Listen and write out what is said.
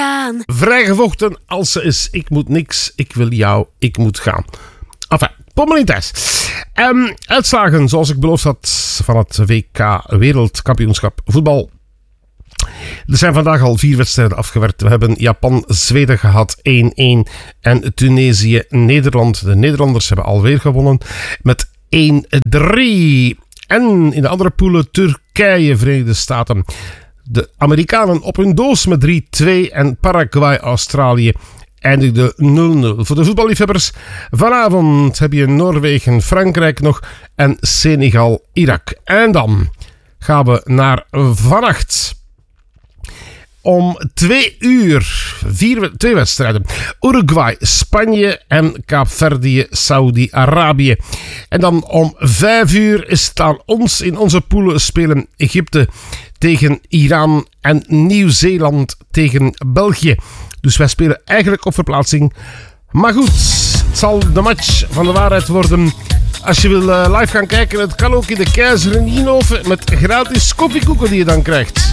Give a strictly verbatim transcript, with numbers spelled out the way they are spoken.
gaan. Vrijgevochten als ze is. Ik moet niks, ik wil jou, ik moet gaan. Enfin, Pommelites. Um, uitslagen, zoals ik beloofd had, van het W K Wereldkampioenschap voetbal. Er zijn vandaag al vier wedstrijden afgewerkt. We hebben Japan-Zweden gehad één-één en Tunesië-Nederland. De Nederlanders hebben alweer gewonnen met één-drie. En in de andere poelen Turkije-Verenigde Staten. De Amerikanen op hun doos met drie-twee en Paraguay-Australië eindigde nul-nul. Voor de voetballiefhebbers, vanavond heb je Noorwegen-Frankrijk nog en Senegal-Irak. En dan gaan we naar vannacht. Om twee uur, vier, twee wedstrijden. Uruguay, Spanje en Kaapverdië, Saudi-Arabië. En dan om vijf uur is het aan ons in onze poelen spelen Egypte tegen Iran en Nieuw-Zeeland tegen België. Dus wij spelen eigenlijk op verplaatsing. Maar goed, het zal de match van de waarheid worden. Als je wil uh, live gaan kijken, het kan ook in de Keizer in Nienhoven met gratis koffiekoeken die je dan krijgt.